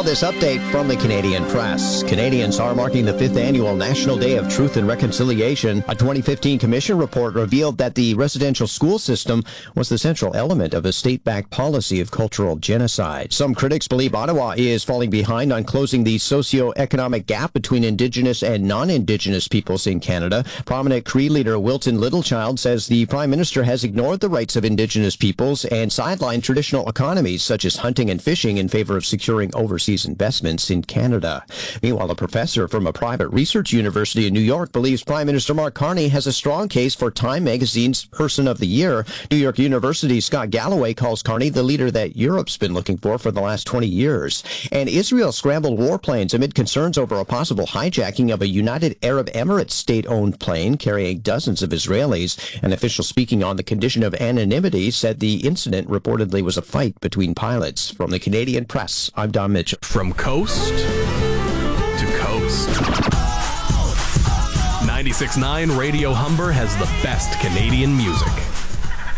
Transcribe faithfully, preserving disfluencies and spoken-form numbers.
this update from the Canadian Press. Canadians are marking the fifth annual National Day of Truth and Reconciliation. A twenty fifteen commission report revealed that the residential school system was the central element of a state-backed policy of cultural genocide. Some critics believe Ottawa is falling behind on closing the socio-economic gap between Indigenous and non-Indigenous peoples in Canada. Prominent Cree leader Wilton Littlechild says the Prime Minister has ignored the rights of Indigenous peoples and sidelined traditional economies such as hunting and fishing in favor of securing overseas investments in Canada. Meanwhile, a professor from a private research university in New York believes Prime Minister Mark Carney has a strong case for Time magazine's Person of the Year. New York University's Scott Galloway calls Carney the leader that Europe's been looking for for the last twenty years. And Israel scrambled warplanes amid concerns over a possible hijacking of a United Arab Emirates state-owned plane carrying dozens of Israelis. An official speaking on the condition of anonymity said the incident reportedly was a fight between pilots. From the Canadian Press, I'm Don Mitchell. From coast to coast. ninety-six point nine Radio Humber has the best Canadian music.